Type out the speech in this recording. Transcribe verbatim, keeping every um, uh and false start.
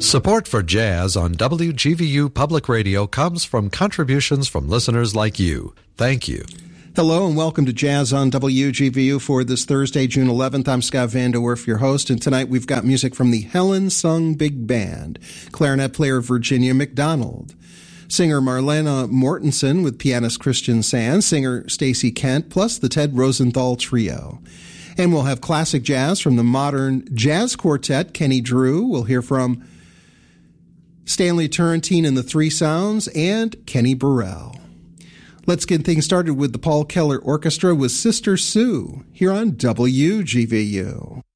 Support for jazz on W G V U Public Radio comes from contributions from listeners like you. Thank you. Hello and welcome to Jazz on W G V U for this Thursday, June eleventh. I'm Scott Van Der Werf, your host, and tonight we've got music from the Helen Sung Big Band, clarinet player Virginia McDonald, singer Marlena Mortensen with pianist Christian Sands, singer Stacy Kent, plus the Ted Rosenthal Trio. And we'll have classic jazz from the modern jazz quartet, Kenny Drew. We'll hear from Stanley Turrentine and the Three Sounds, and Kenny Burrell. Let's get things started with the Paul Keller Orchestra with Sister Sue here on W G V U.